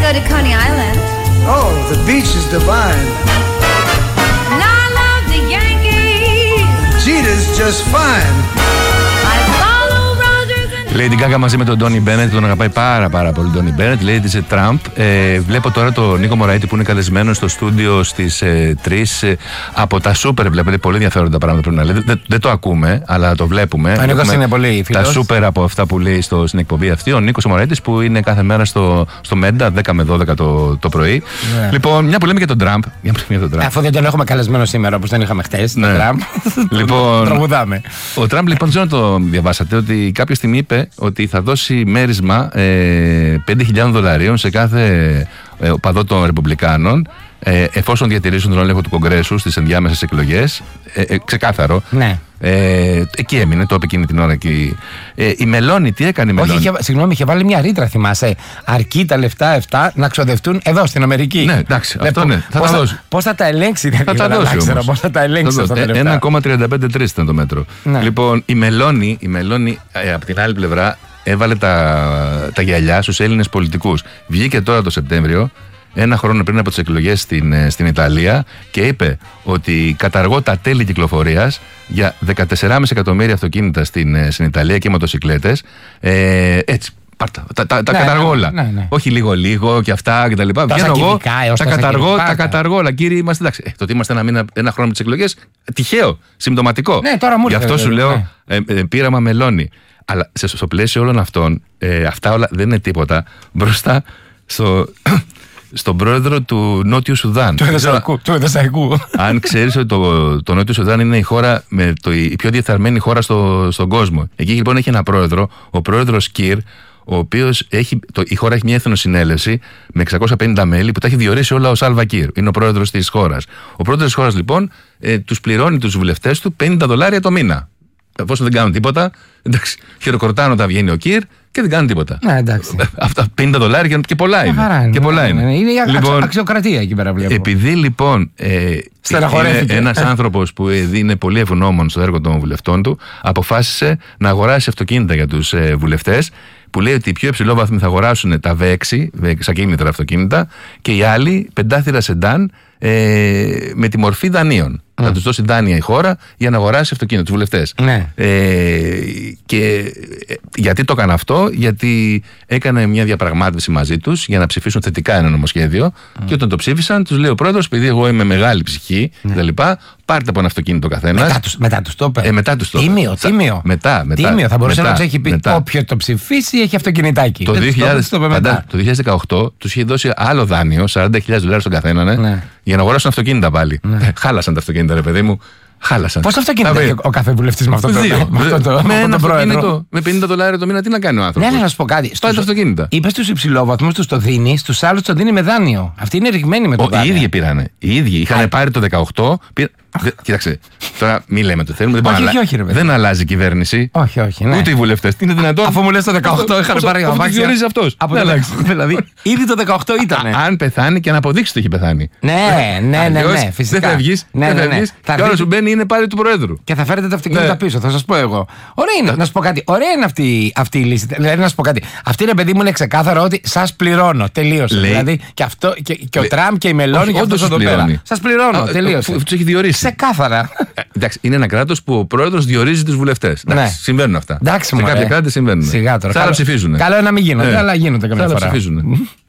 go to Coney Island. Oh, the beach is divine. And I love the Yankees. Jeter's just fine. I follow Rogers and... Lady Gaga μαζί με τον Τόνι Μπένετ, τον αγαπάει πάρα πολύ τον Τόνι Μπένετ. Λέει της Τραμπ. Βλέπω τώρα τον Νίκο Μωραήτη που είναι καλεσμένο στο στούντιο στις 3 από τα Σούπερ. Βλέπετε πολύ ενδιαφέροντα πράγματα πρέπει να λέει. Δεν το ακούμε, αλλά το βλέπουμε. Ο Νίκος είναι πολύ φίλος. Τα Σούπερ από αυτά που λέει στην εκπομπή αυτή. Ο Νίκος Μωραήτης που είναι κάθε μέρα στο Μέντα 10 με 12 το πρωί. Ναι. Λοιπόν, μια που λέμε για τον Τραμπ. Αφού δεν τον έχουμε καλεσμένο σήμερα όπως τον είχαμε χτες. Ναι. Τον Τραμπ. Λοιπόν, τραγουδάμε. Ο Τραμπ λοιπόν, δεν το διαβάσατε, ότι κάποια στιγμή είπε ότι θα δώσει μέρισμα $5.000 σε κάθε οπαδό των Ρεπουμπλικάνων εφόσον διατηρήσουν τον έλεγχο του Κογκρέσου στις ενδιάμεσες εκλογές. Ξεκάθαρο. Ναι. Εκεί έμεινε, το είπε εκείνη την ώρα. Η Μελώνη, τι έκανε η Μελώνη? Όχι, συγγνώμη, είχε βάλει μια ρήτρα, θυμάσαι. Αρκεί τα λεφτά αυτά να ξοδευτούν εδώ στην Αμερική. Ναι, εντάξει, αυτό ναι. Πώς θα τα ελέγξει, θα τα δώσει όμως. Πώς θα τα ελέγξει αυτά τα λεφτά. 1,35 ήταν το μέτρο. Ναι. Λοιπόν, η Μελώνη από την άλλη πλευρά έβαλε τα γυαλιά στους Έλληνες πολιτικούς. Βγήκε τώρα το Σεπτέμβριο, ένα χρόνο πριν από τις εκλογές στην Ιταλία, και είπε ότι καταργώ τα τέλη κυκλοφορίας για 14,5 εκατομμύρια αυτοκίνητα στην Ιταλία και μοτοσικλέτες. Έτσι, πάρτα, τα καταργώ όλα. Ναι. Όχι λίγο και αυτά κτλ. Βγαίνω εγώ, τα καταργώ όλα. Κύριοι, είμαστε εντάξει. Το ότι είμαστε ένα χρόνο με τις εκλογές, τυχαίο, συμπτωματικό. Ναι, τώρα μου γι' αυτό σου λέω πείραμα Μελώνη. Αλλά στο πλαίσιο όλων αυτών, αυτά όλα δεν είναι τίποτα μπροστά στον πρόεδρο του Νότιου Σουδάν. Του Εδεσαϊκού. Αν ξέρεις ότι το Νότιο Σουδάν είναι η πιο διεφθαρμένη χώρα στον κόσμο. Εκεί λοιπόν έχει ένα πρόεδρο, ο πρόεδρος Κιρ, ο οποίος η χώρα έχει μια εθνοσυνέλευση με 650 μέλη που τα έχει διορίσει όλα ο Σάλβα Κιρ. Είναι ο πρόεδρος της χώρας. Ο πρόεδρος της χώρας λοιπόν τους πληρώνει τους βουλευτές του $50 το μήνα. Εφόσον δεν κάνουν τίποτα, εντάξει, χειροκροτάνε όταν βγαίνει ο Κιρ και δεν κάνουν τίποτα. Ναι, εντάξει. Αυτά $50 και πολλά είναι. Και πολλά είναι. Είναι λοιπόν, αξιοκρατία εκεί πέρα βλέπω. Επειδή λοιπόν είναι ένας άνθρωπος που είναι πολύ ευγνώμων στο έργο των βουλευτών του, αποφάσισε να αγοράσει αυτοκίνητα για τους βουλευτές, που λέει ότι οι πιο υψηλόβαθμοι θα αγοράσουν τα V6, εξακίνητρα αυτοκίνητα, και οι άλλοι πεντάθυρα σεντάν με τη μορφή δανείων. Θα τους δώσει δάνεια η χώρα για να αγοράσει αυτοκίνητα, τους βουλευτές. Ναι. Και γιατί το έκανε αυτό? Γιατί έκανε μια διαπραγμάτευση μαζί τους για να ψηφίσουν θετικά ένα νομοσχέδιο, και όταν το ψήφισαν, τους λέει ο πρόεδρος, επειδή εγώ είμαι μεγάλη ψυχή κτλ., πάρτε από ένα αυτοκίνητο καθένας. Μετά τους το είπε. Μετά τους το είπε. Τίμιο. Μετά. Τίμιο. Θα μπορούσε να τους έχει πει όποιο το ψηφίσει έχει αυτοκινητάκι. Το 2018 τους είχε δώσει άλλο δάνειο, $40,000 στον καθένα, για να αγοράσουν αυτοκίνητα πάλι. Χάλασαν τα αυτοκίνητα, ρε παιδί μου. Χάλασαν. Πόσα αυτοκίνητα έχει ο κάθε βουλευτής με αυτό το με ένα αυτοκίνητο με $50 το μήνα, τι να κάνει ο άνθρωπος? Ναι, να σου πω κάτι. Πάντα αυτοκίνητα. Είπες στους υψηλόβαθμους, τους το δίνει, στους άλλους το δίνει με δάνειο. Αυτοί είναι ρηγμένοι με το δάνειο. Οι ίδιοι πήρανε. Οι ίδιοι είχαν πάρει το 18. Κοίταξε, τώρα μην λέμε το θέλουμε. Δεν αλλάζει η κυβέρνηση. Όχι. Ούτε οι βουλευτές. Τι είναι δυνατόν? Αφού μου λες το 18 είχαν πάρει αμάξια. Αυτό διορίζει αυτός. Δηλαδή, ήδη το 18 ήταν. Αν πεθάνει και να αποδείξει ότι έχει πεθάνει. Ναι, φυσικά. Δεν φεύγεις. Και όλο σου μπαίνει είναι πάλι του Προέδρου. Και θα φέρετε τα αυτοκίνητα πίσω, θα σας πω εγώ. Ωραία είναι, να σου πω κάτι. Ωραία είναι αυτή η λύση. Δηλαδή, να σου πω κάτι. Αυτή είναι, παιδί μου, είναι ξεκάθαρο ότι σας πληρώνω. Τελείωσε. Δηλαδή, και ο Τραμπ και η Μελώνη και αυτό εδώ πέρα. Σας πληρώνω. Τελείωσε. Του έχει διορίσει. Ξεκάθαρα. Εντάξει, είναι ένα κράτος που ο πρόεδρος διορίζει τους βουλευτές. Συμβαίνουν αυτά. Εντάξει, σε κάποια κράτη συμβαίνουν. Σιγά τώρα. Θα άλλα ψηφίζουν. Καλό είναι να μην γίνονται, αλλά γίνονται καμιά φορά. Θα άλλα ψηφίζουν.